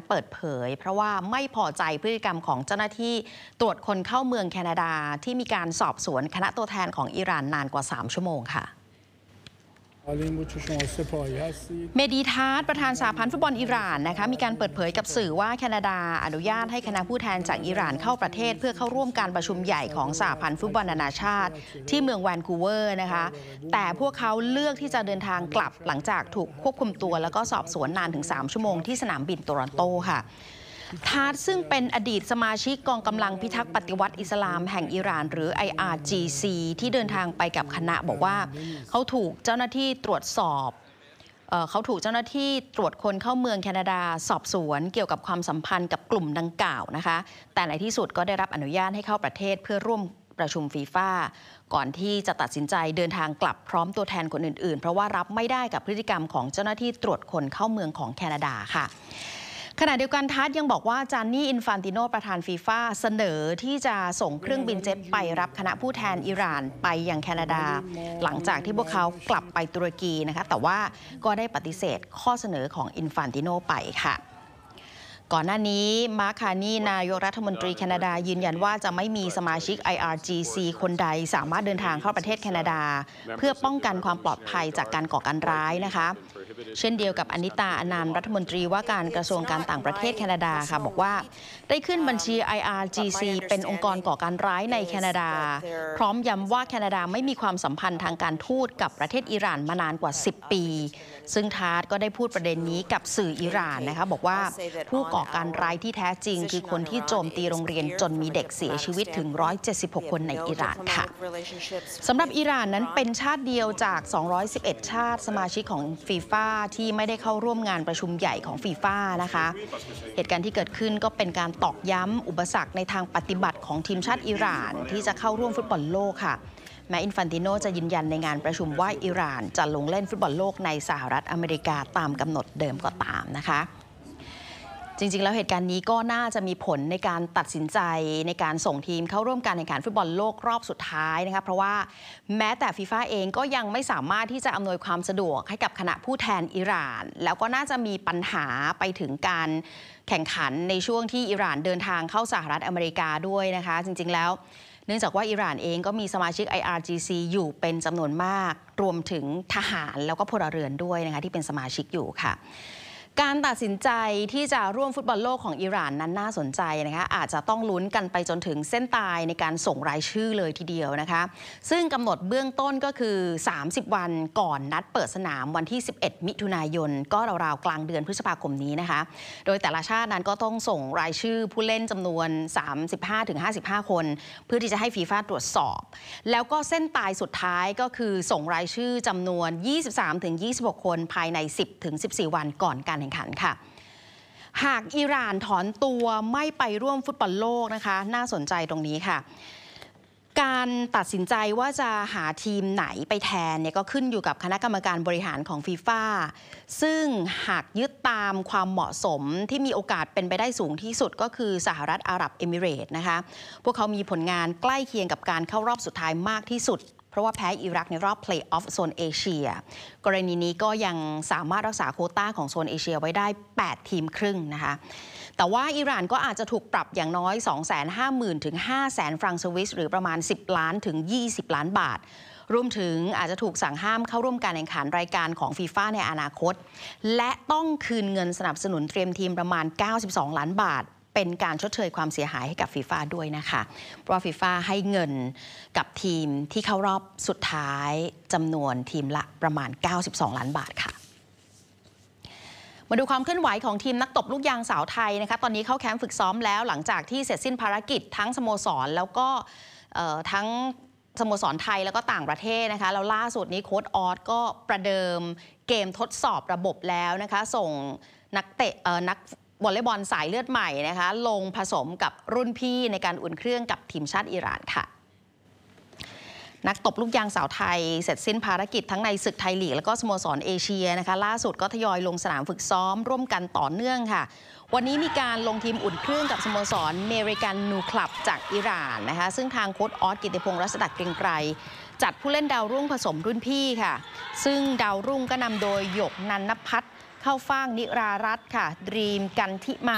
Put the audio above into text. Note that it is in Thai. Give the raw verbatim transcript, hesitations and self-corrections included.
เปิดเผยเพราะว่าไม่พอใจพฤติกรรมของเจ้าหน้าที่ตรวจคนเข้าเมืองแคนาดาที่มีการสอบสวนคณะตัวแทนของอิหร่านนานกว่าสามชั่วโมงค่ะเมดีทาร์ประธานสหพันธ์ฟุตบอลอิหร่านนะคะมีการเปิดเผยกับสื่อว่าแคนาดาอนุญาตให้คณะผู้แทนจากอิหร่านเข้าประเทศเพื่อเข้าร่วมการประชุมใหญ่ของสหพันธ์ฟุตบอลนานาชาติที่เมืองแวนคูเวอร์นะคะแต่พวกเขาเลือกที่จะเดินทางกลับหลังจากถูกควบคุมตัวแล้วก็สอบสวนนานถึงสามชั่วโมงที่สนามบินโตรอนโตค่ะทาร์ซึ่งเป็นอดีตสมาชิกกองกำลังพิทักษ์ปฏิวัติอิสลามแห่งอิหร่านหรือ ไอ อาร์ จี ซี ที่เดินทางไปกับคณะบอกว่าเขาถูกเจ้าหน้าที่ตรวจสอบเอ่อเขาถูกเจ้าหน้าที่ตรวจคนเข้าเมืองแคนาดาสอบสวนเกี่ยวกับความสัมพันธ์กับกลุ่มดังกล่าวนะคะแต่ในที่สุดก็ได้รับอนุญาตให้เข้าประเทศเพื่อร่วมประชุมฟีฟ่าก่อนที่จะตัดสินใจเดินทางกลับพร้อมตัวแทนคนอื่นๆเพราะว่ารับไม่ได้กับพฤติกรรมของเจ้าหน้าที่ตรวจคนเข้าเมืองของแคนาดาค่ะขณะเดียวกันทัสยังบอกว่าจานนี่อินฟานติโนประธานฟีฟ่าเสนอที่จะส่งเครื่องบินเจ็ตไปรับคณะผู้แทนอิหร่านไปยังแคนาดาหลังจากที่พวกเขากลับไปตุรกีนะคะแต่ว่าก็ได้ปฏิเสธข้อเสนอของอินฟานติโนไปค่ะก่อนหน้านี้มาร์ค คาร์นีนายกรัฐมนตรีแคนาดายืนยันว่าจะไม่มีสมาชิก ไอ อาร์ จี ซี คนใดสามารถเดินทางเข้าประเทศแคนาดาเพื่อป้องกันความปลอดภัยจากการก่อการร้ายนะคะเช่นเดียวกับอนิตาอนันต์รัฐมนตรีว่าการกระทรวงการต่างประเทศแคนาดาค่ะบอกว่าได้ขึ้นบัญชี ไอ อาร์ จี ซี เป็นองค์กรก่อการร้ายในแคนาดาพร้อมย้ำว่าแคนาดาไม่มีความสัมพันธ์ทางการทูตกับประเทศอิหร่านมานานกว่าสิบปีซึ่งทาร์ก็ได้พูดประเด็นนี้กับสื่ออิหร่านนะคะบอกว่าผู้ก่อการร้ายที่แท้จริงคือคนที่โจมตีโรงเรียนจนมีเด็กเสียชีวิตถึงหนึ่งร้อยเจ็ดสิบหกคนในอิหร่านค่ะสำหรับอิหร่านนั้นเป็นชาติเดียวจากสองร้อยสิบเอ็ดชาติสมาชิกของฟีฟ่าที่ไม่ได้เข้าร่วมงานประชุมใหญ่ของฟีฟ่านะคะเหตุการณ์ที่เกิดขึ้นก็เป็นการตอกย้ำอุปสรรคในทางปฏิบัติของทีมชาติอิหร่านที่จะเข้าร่วมฟุตบอลโลกค่ะแม้อินฟันติโนจะยืนยันในงานประชุมว่าอิหร่านจะลงเล่นฟุตบอลโลกในสหรัฐอเมริกาตามกำหนดเดิมก็ตามนะคะจริงๆแล้วเหตุการณ์นี้ก็น่าจะมีผลในการตัดสินใจในการส่งทีมเข้าร่วมการแข่งขันฟุตบอลโลกรอบสุดท้ายนะคะเพราะว่าแม้แต่ฟีฟ่าเองก็ยังไม่สามารถที่จะอำนวยความสะดวกให้กับคณะผู้แทนอิหร่านแล้วก็น่าจะมีปัญหาไปถึงการแข่งขันในช่วงที่อิหร่านเดินทางเข้าสหรัฐอเมริกาด้วยนะคะจริงๆแล้วเนื่องจากว่าอิหร่านเองก็มีสมาชิก ไอ อาร์ จี ซี อยู่เป็นจำนวนมากรวมถึงทหารแล้วก็พลเรือนด้วยนะคะที่เป็นสมาชิกอยู่ค่ะการตัดสินใจที่จะร่วมฟุตบอลโลกของอิหร่านนั้นน่าสนใจนะคะอาจจะต้องลุ้นกันไปจนถึงเส้นตายในการส่งรายชื่อเลยทีเดียวนะคะซึ่งกำหนดเบื้องต้นก็คือสามสิบวันก่อนนัดเปิดสนามวันที่สิบเอ็ดมิถุนายนก็ราวๆกลางเดือนพฤษภาคมนี้นะคะโดยแต่ละชาตินั้นก็ต้องส่งรายชื่อผู้เล่นจำนวน สามสิบห้าถึงห้าสิบห้า คนเพื่อที่จะให้ฟีฟ่าตรวจสอบแล้วก็เส้นตายสุดท้ายก็คือส่งรายชื่อจำนวน ยี่สิบสามถึงยี่สิบหก คนภายใน สิบถึงสิบสี่ วันก่อนการแข่งขันค่ะหากอิหร่านถอนตัวไม่ไปร่วมฟุตบอลโลกนะคะน่าสนใจตรงนี้ค่ะการตัดสินใจว่าจะหาทีมไหนไปแทนเนี่ยก็ขึ้นอยู่กับคณะกรรมการบริหารของฟีฟ่าซึ่งหากยึดตามความเหมาะสมที่มีโอกาสเป็นไปได้สูงที่สุดก็คือสหรัฐอาหรับเอมิเรตส์นะคะพวกเขามีผลงานใกล้เคียงกับการเข้ารอบสุดท้ายมากที่สุดเพราะว่าแพ้อิรักในรอบเพลย์ออฟโซนเอเชียกรณีนี้ก็ยังสามารถรักษาโควต้าของโซนเอเชียไว้ได้แปดทีมครึ่งนะคะแต่ว่าอิหร่านก็อาจจะถูกปรับอย่างน้อย สองแสนห้าหมื่น ถึง ห้าแสน ฟรังก์สวิสหรือประมาณสิบล้านถึงยี่สิบล้านบาทรวมถึงอาจจะถูกสั่งห้ามเข้าร่วมการแข่งขันรายการของฟีฟ่าในอนาคตและต้องคืนเงินสนับสนุนเตรียมทีมประมาณเก้าสิบสองล้านบาทเป็นการชดเชยความเสียหายให้กับฟีฟ่าด้วยนะคะเพราะฟีฟ่าให้เงินกับทีมที่เข้ารอบสุดท้ายจำนวนทีมละประมาณเก้าสิบสองล้านบาทค่ะมาดูความเคลื่อนไหวของทีมนักตบลูกยางสาวไทยนะคะตอนนี้เข้าแคมป์ฝึกซ้อมแล้วหลังจากที่เสร็จสิ้นภารกิจทั้งสโมสรแล้วก็ทั้งสโมสรไทยแล้วก็ต่างประเทศนะคะแล้วล่าสุดนี้โค้ชออสก็ประเดิมเกมทดสอบระบบแล้วนะคะส่งนักเตะนักวอลเลย์บอลสายเลือดใหม่นะคะลงผสมกับรุ่นพี่ในการอุ่นเครื่องกับทีมชาติอิหร่านค่ะนักตบลูกยางสาวไทยเสร็จสิ้นภารกิจทั้งในศึกไทยลีกและก็สโมสรเอเชียนะคะล่าสุดก็ทยอยลงสนามฝึกซ้อมร่วมกันต่อเนื่องค่ะวันนี้มีการลงทีมอุ่นเครื่องกับสโมสรเมริกันนูคลับจากอิหร่านนะคะซึ่งทางโค้ชออสกิติพงษ์รัศดาเกรียงไกรจัดผู้เล่นดาวรุ่งผสมรุ่นพี่ค่ะซึ่งดาวรุ่งก็นำโดยหยกนันนภัทรเข้าฟ่างนิรารัตน์ค่ะดรีมกันทิมา